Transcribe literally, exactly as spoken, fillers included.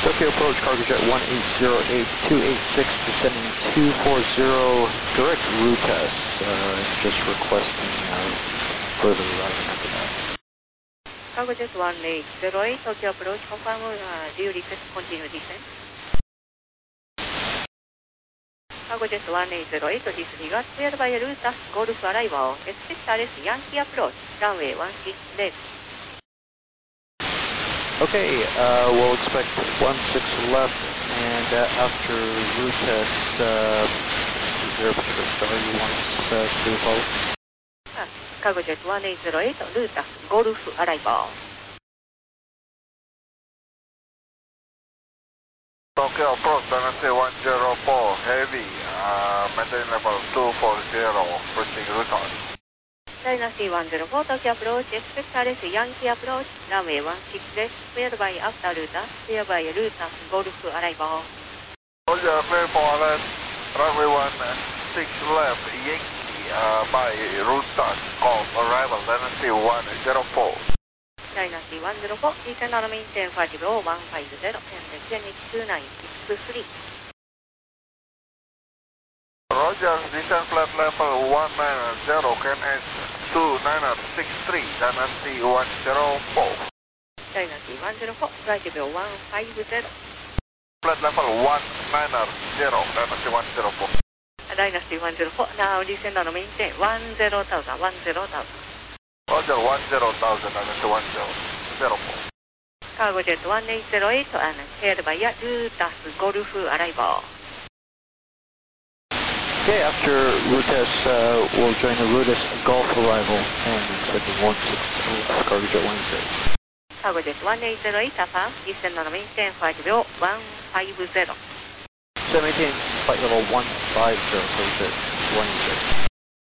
Tokyo approach, cargo jet one eight zero eight two eight six, descending two four zero, direct route test, uh, just requesting uh, further routing after that. Cargo jet one eight zero eight, Tokyo approach, confirm, uh, do you request continue descent? Cargo jet one eight zero eight, disregard, cleared by route test, Golf arrival, expect R S Yankee approach, runway one six left. Okay, uh, we'll expect one six left, and uh, after route test, uh, is there a particular star you want us uh, to follow? Uh, Cargo jet one eight zero eight, route test, Golf arrival. Tokyo approach, Dynasty one zero four, heavy, uh, maintain level two four zero, approaching route test. Dynasty one zero four, Tokyo approach, expect R S Yankee approach, runway one six left, cleared by after route test, cleared by route test, Golf arrival. Roger, clear for alert, runway one six left, Yankee, uh, by route test, Golf arrival, Dynasty one zero four. Dynasty one zero four, descend on maintain flight below one five zero, and descend two nine six three. Roger, descend flight level one nine zero, K N H two nine six three, Dynasty one zero four. Dynasty one zero four, flight below one five zero. Flight level one nine zero, Dynasty one zero four. Dynasty one zero four, now descend on maintain one zero thousand, one zero thousand. Roger, one zero thousand, Dynasty one zero four. Cargo jet one eight zero eight, and cleared by route test, Golf arrival. Okay, after route test, uh, we'll join the route test Golf arrival, and expecting one six left, cargo jet one zero. Cargo jet one eight zero eight, affirm, descend on maintain flight below one five zero. So maintain flight level one five zero, cargo jet one zero.